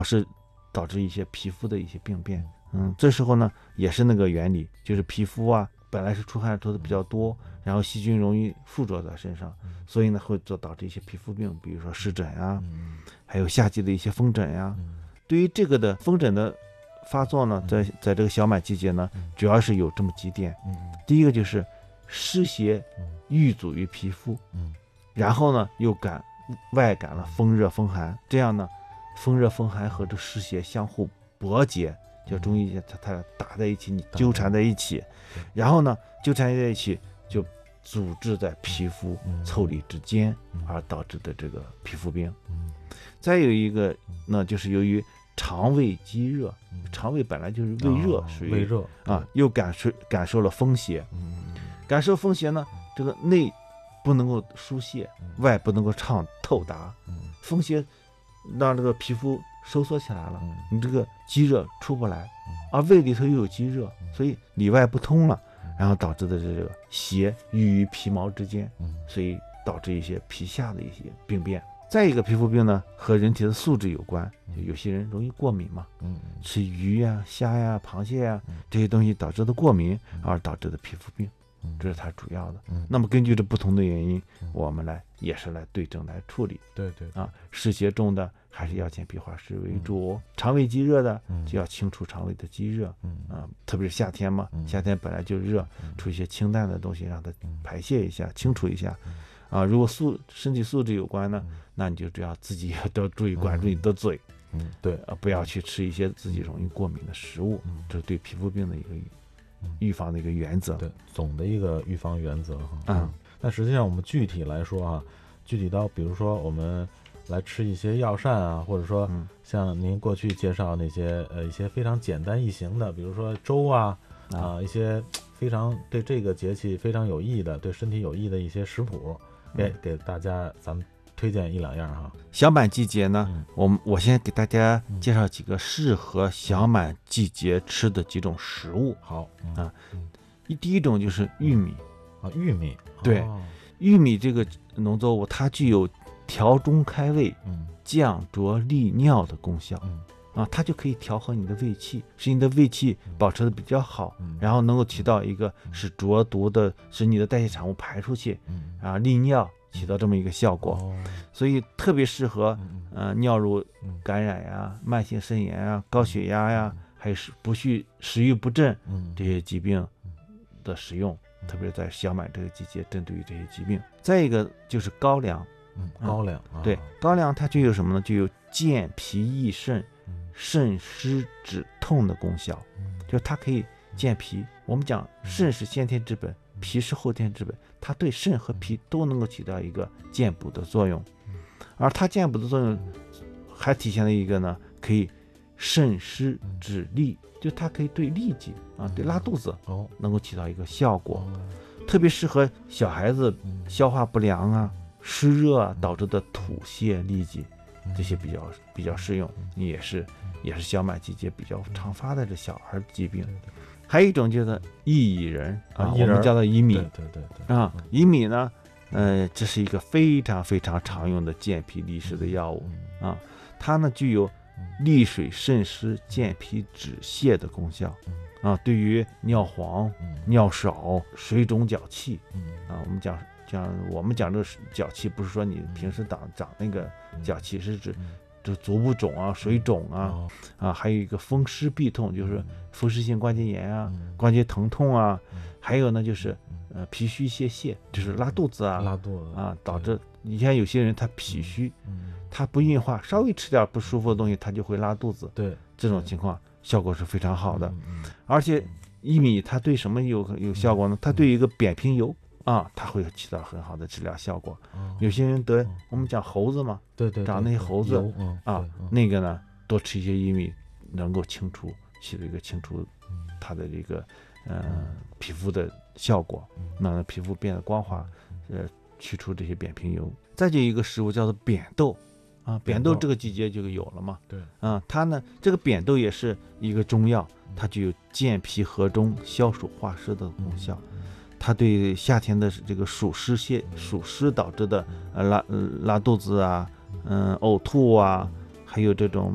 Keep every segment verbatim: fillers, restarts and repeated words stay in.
是导致一些皮肤的一些病变。嗯，这时候呢也是那个原理，就是皮肤啊本来是出汗出的比较多，然后细菌容易附着在身上，所以呢会导致一些皮肤病，比如说湿疹啊，还有夏季的一些风疹呀。对于这个的风疹的发作呢，在在这个小满季节呢，主要是有这么几点。第一个就是湿邪郁阻于皮肤，然后呢又感外感了风热风寒，这样呢风热风寒和这湿邪相互搏结，就中医它它打在一起，你纠缠在一起，然后呢纠缠在一起就阻滞在皮肤腠理之间，而导致的这个皮肤病。再有一个呢，就是由于肠胃积热，肠胃本来就是胃热，属于胃热啊，又感受感受了风邪，感受风邪呢，这个内不能够疏泄，外不能够畅透达，风邪让这个皮肤收缩起来了，你这个积热出不来，而胃里头又有积热，所以里外不通了，然后导致的这个邪郁于皮毛之间，所以导致一些皮下的一些病变。再一个皮肤病呢，和人体的素质有关，就有些人容易过敏嘛，吃鱼呀、虾呀、螃蟹呀这些东西导致的过敏而导致的皮肤病，这是它主要的。那么根据这不同的原因，我们来也是来对症来处理。 对对啊，湿邪重的还是要健脾化湿为主，肠胃积热的就要清除肠胃的积热，啊，特别是夏天嘛，夏天本来就热，出一些清淡的东西让它排泄一下，清除一下。啊，如果素身体素质有关呢，那你就只要自己都注意管住你的嘴， 嗯，对， 啊，不要去吃一些自己容易过敏的食物，这是对皮肤病的一个预防的一个原则。 对，总的一个预防原则哈。 嗯， 那实际上我们具体来说啊，具体到比如说我们来吃一些药膳啊，或者说像您过去介绍那些呃一些非常简单易行的，比如说粥啊啊、呃、一些非常对这个节气非常有益的，对身体有益的一些食谱。给给大家咱们推荐一两样哈。 小满季节呢，嗯、我我先给大家介绍几个适合小满季节吃的几种食物。 好、 嗯、啊，一第一种就是玉米啊，玉米对、 哦， 玉米这个农作物它具有调中开胃、嗯、降浊利尿的功效。嗯啊，它就可以调和你的胃气，使你的胃气保持的比较好，嗯、然后能够起到一个使浊毒的，使你的代谢产物排出去，嗯、啊，利尿起到这么一个效果，哦、所以特别适合呃尿路感染呀、慢性肾炎啊、高血压呀，还有是不续食欲不振这些疾病的使用，特别在小满这个季节，针对于这些疾病。再一个就是高粱， 嗯，高粱， 嗯、对，高粱它具有什么呢？具有健脾益肾。肾湿止痛的功效，就是它可以健脾。我们讲肾是先天之本，脾是后天之本，它对肾和脾都能够起到一个健补的作用。而它健补的作用还体现了一个呢，可以肾湿止痢，就它可以对痢疾啊，对拉肚子能够起到一个效果，特别适合小孩子消化不良啊、湿热啊导致的吐泻痢疾。这些比较比较适用，也是也是小满季节比较常发的这小孩疾病。还有一种就是薏苡仁啊，我们叫做薏米， 对对对对啊，薏米呢，呃，这是一个非常非常常用的健脾利湿的药物啊，它呢具有利水渗湿、健脾止泻的功效啊，对于尿黄、尿少、水肿脚气啊，我们讲。像我们讲这个脚气，不是说你平时长长那个脚气，是指就足部肿啊、水肿啊，啊，还有一个风湿痹痛，就是风湿性关节炎啊、关节疼痛啊，还有呢就是呃脾虚泄泻，就是拉肚子啊、 拉肚子啊，导致你像有些人他脾虚，他不运化，稍微吃点不舒服的东西，他就会拉肚子。 对， 这种情况效果是非常好的，而且薏米它对什么有有效果呢？它对一个扁平疣。啊，它会起到很好的治疗效果。哦、有些人得我们讲猴子嘛， 对 对, 对， 长那些猴子啊， 嗯、 那个呢，多吃一些薏米，能够清除，起了一个清除它的这个呃皮肤的效果，让皮肤变得光滑，呃，去除这些扁平疣。再就一个食物叫做扁豆啊，扁豆这个季节就有了嘛。 对， 啊，它呢，这个扁豆也是一个中药，它具有健脾和中、消暑化湿的功效。嗯它对夏天的这个暑湿泻、暑湿导致的呃拉、呃、拉肚子啊、嗯、呃、呕吐啊，还有这种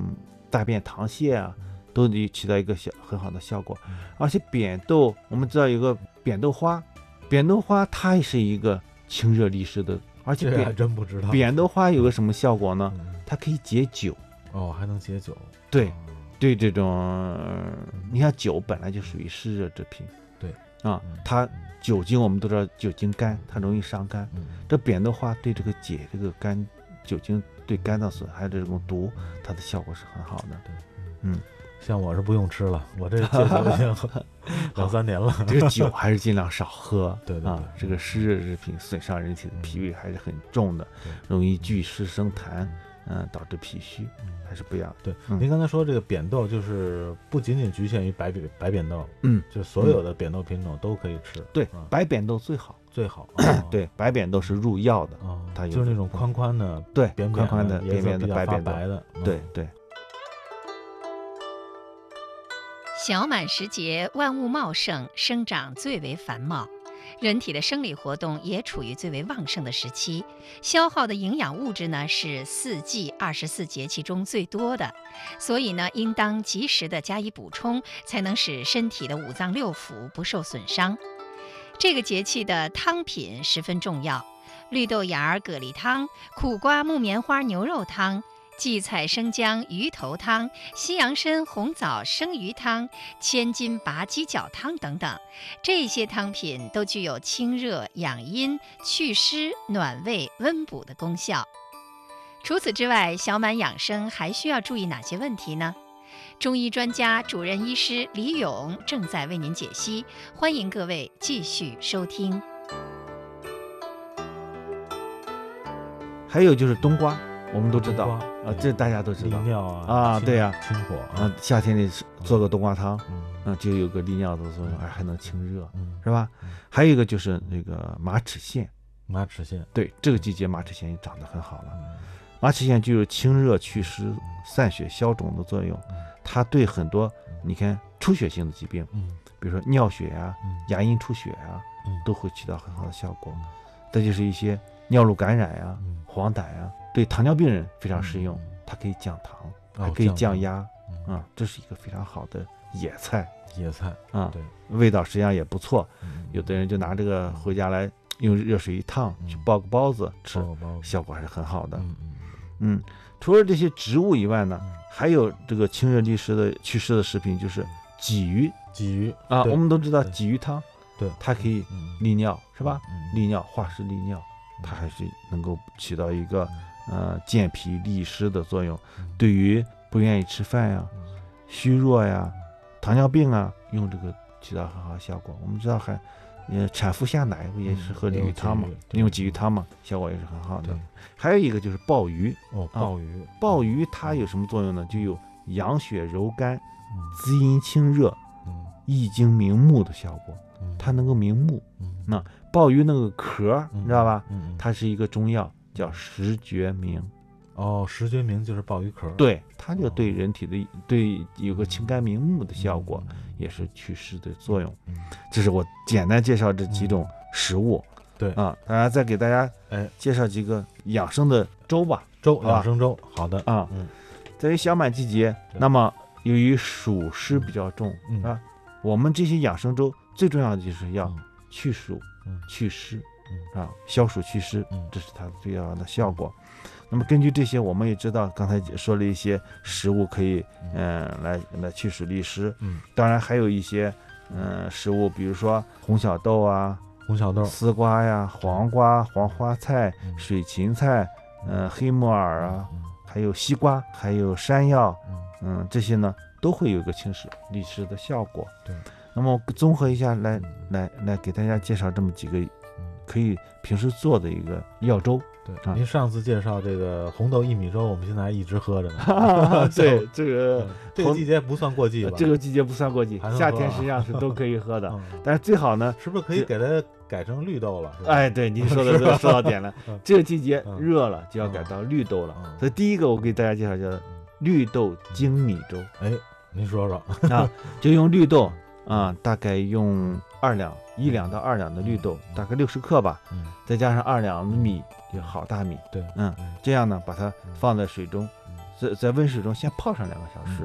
大便溏泻啊，都得起到一个小很好的效果。而且扁豆，我们知道有个扁豆花，扁豆花它也是一个清热利湿的，而且这还扁真不知道。 扁豆花有个什么效果呢？ 嗯它可以解酒。 哦，还能解酒。 对哦对，这种呃你看酒本来就属于湿热之品， 对啊嗯， 它酒精我们都知道酒精肝，它容易伤肝。 嗯这扁豆花对这个解这个肝酒精对肝脏损害的这种毒，它的效果是很好的。 对， 嗯， 像我是不用吃了，我这戒酒已经两三年了。 这个酒还是尽量少喝。 对对对啊，这个湿热之品损伤人体的脾胃还是很重的， 对容易聚湿生痰，嗯，导致脾虚， 嗯还是不要。 对， 嗯您刚才说这个扁豆，就是不仅仅局限于白扁白扁豆， 嗯， 就所有的扁豆品种都可以吃。 对啊， 白扁豆最好。 最好。哦对，白扁豆是入药的。 哦， 它有就是那种宽宽的、 对， 扁宽宽的、 扁扁扁的比较发白扁豆。 白的。嗯对对。 小满时节，万物茂盛，生长最为繁茂，人体的生理活动也处于最为旺盛的时期，消耗的营养物质呢是四季二十四节气中最多的，所以呢，应当及时的加以补充，才能使身体的五脏六腑不受损伤。这个节气的汤品十分重要，绿豆芽儿蛤蜊汤、苦瓜木棉花牛肉汤、荠菜生姜鱼头汤、西洋参红枣生鱼汤、千金拔鸡脚汤等等，这些汤品都具有清热养阴、祛湿暖胃温补的功效。除此之外，小满养生还需要注意哪些问题呢？中医专家主任医师李勇正在为您解析，欢迎各位继续收听。 还有就是冬瓜，我们都知道冬瓜啊，这大家都知道。 利尿啊清啊对呀清火啊，夏天里做个冬瓜汤， 嗯嗯，就有个利尿的作用，而还能清热， 嗯， 是吧？还有一个就是那个马齿苋， 马齿苋。 对，这个季节马齿苋也长得很好了。 嗯马齿苋具有清热祛湿、散血消肿的作用，它对很多你看出血性的疾病， 嗯比如说尿血呀、 嗯牙龈出血呀， 嗯都会起到很好的效果嗯。 再就是一些尿路感染呀、 嗯黄疸呀，对糖尿病人非常适用嗯， 它可以降糖， 哦还可以降糖降压， 嗯啊，这是一个非常好的野菜野菜。 啊， 对， 味道实际上也不错。 嗯有的人就拿这个回家来用热水一烫， 嗯去包个包子吃， 包包效果还是很好的。 嗯嗯嗯，除了这些植物以外呢， 嗯还有这个清热利湿的祛湿的食品，就是鲫鱼鲫鱼啊。 对我们都知道对鲫鱼汤， 对它可以嗯利尿，是吧？ 嗯利尿化湿利尿，它还是能够起到一个呃健脾利湿的作用。 嗯对于不愿意吃饭呀、 嗯虚弱呀、糖尿病啊，用这个起到很好的效果。我们知道还，呃，产妇下奶不也是喝鲫鱼汤嘛嗯，对用鲫鱼汤嘛，效果也是很好的对。 还有一个就是鲍鱼， 哦鲍鱼鲍鱼它有什么作用呢？就有养血柔肝、 嗯滋阴清热、 嗯益精明目的效果。 嗯它能够明目。 嗯那鲍鱼那个壳儿， 嗯你知道吧？ 嗯嗯它是一个中药，叫石决明。 哦石决明就是鲍鱼壳。 对，它就对人体的对有个清肝明目的效果， 嗯也是祛湿的作用。 嗯这是我简单介绍这几种食物。 对啊，当然再给大家哎介绍几个养生的粥吧。 粥好吧养生粥好的啊， 嗯在于小满季节， 对那么由于暑湿比较重， 嗯啊，我们这些养生粥最重要的就是要嗯去暑、 嗯祛湿， 嗯啊，消暑祛湿嗯， 这是它最要的效果。那么根据这些，我们也知道，刚才说了一些食物可以，嗯、来来祛暑利湿。 嗯当然还有一些，嗯、食物，比如说红小豆啊、 红小豆丝瓜呀、黄瓜、黄花菜、 嗯水芹菜，嗯、黑木耳啊， 嗯还有西瓜，还有山药， 嗯嗯，这些呢都会有一个清湿利湿的效果。 对， 那么综合一下来嗯来来给大家介绍这么几个嗯可以平时做的一个药粥。 对啊您上次介绍这个红豆薏米粥，我们现在还一直喝着呢。 对，这个嗯这个季节不算过季吧？ 这个季节不算过季还，能喝夏天实际上是都可以喝的， 嗯但是最好呢， 是不是可以给它改成绿豆了？是吧哎，对，您说的这个说到点了嗯， 这个季节嗯热了就要改到绿豆了嗯， 所以第一个我给大家介绍叫绿豆精米粥哎，您说说。 啊，就用绿豆啊，大概用二两一两到二两的绿豆，大概六十克吧， 嗯再加上二两的米，就好大米， 对， 嗯，这样呢把它放在水中， 在在温水中先泡上两个小时，